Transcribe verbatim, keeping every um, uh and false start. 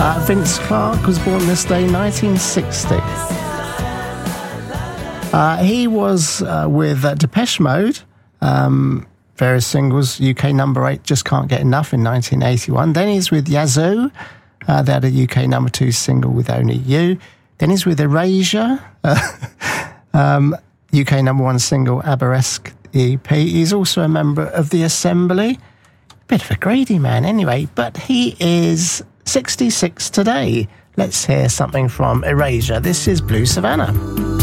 Uh, Vince Clarke was born this day, nineteen sixty. Uh, he was uh, with uh, Depeche Mode, um, various singles, U K number eight, Just Can't Get Enough in nineteen eighty-one. Then he's with Yazoo. Uh, they had a U K number two single with Only You. Then he's with Erasure, uh, um, U K number one single, Aberesque E P. He's also a member of The Assembly. Bit of a greedy man anyway, but he is sixty-six today. Let's hear something from Erasure. This is Blue Savannah.